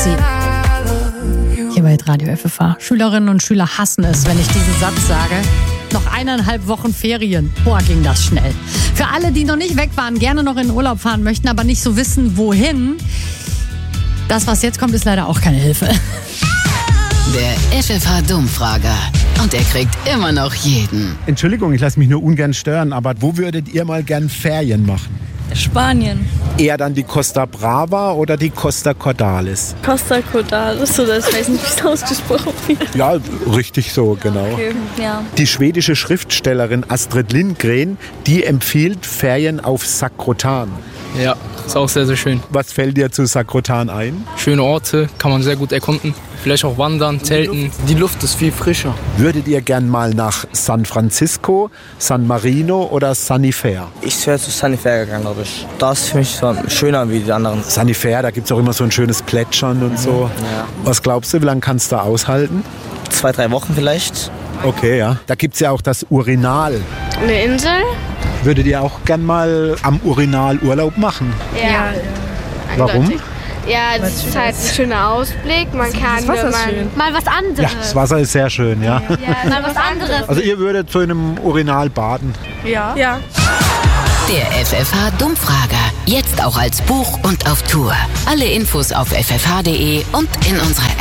durchziehen. Hier bei Radio FFH. Schülerinnen und Schüler hassen es, wenn ich diesen Satz sage. Noch 1,5 Wochen Ferien. Boah, ging das schnell. Für alle, die noch nicht weg waren, gerne noch in den Urlaub fahren möchten, aber nicht so wissen, wohin. Das, was jetzt kommt, ist leider auch keine Hilfe. Der FFH-Dummfrager. Und er kriegt immer noch jeden. Entschuldigung, ich lasse mich nur ungern stören, aber wo würdet ihr mal gern Ferien machen? Spanien. Eher dann die Costa Brava oder die Costa Cordalis? Costa Cordalis, oder ich weiß nicht, wie es ausgesprochen wird. Ja, richtig so, genau. Okay, ja. Die schwedische Schriftstellerin Astrid Lindgren, die empfiehlt Ferien auf Sakrotan. Ja, ist auch sehr, sehr schön. Was fällt dir zu Sakrotan ein? Schöne Orte, kann man sehr gut erkunden. Vielleicht auch wandern, zelten. Die Luft ist viel frischer. Würdet ihr gern mal nach San Francisco, San Marino oder Sanifair? Ich wäre zu Sanifair gegangen, glaube ich. Das ist für mich so schöner wie die anderen. Sanifair, da gibt es auch immer so ein schönes Plätschern und so. Ja. Was glaubst du, wie lange kannst du aushalten? 2-3 Wochen vielleicht. Okay, ja. Da gibt es ja auch das Urinal. Eine Insel? Würdet ihr auch gern mal am Urinal Urlaub machen? Ja. Warum? Ja, das ist halt ein schöner Ausblick. Man kann mal was anderes. Ja, das Wasser ist sehr schön, ja. Ja, mal was anderes. Also ihr würdet zu einem Urinal baden? Ja. Der FFH-Dummfrager. Jetzt auch als Buch und auf Tour. Alle Infos auf ffh.de und in unserer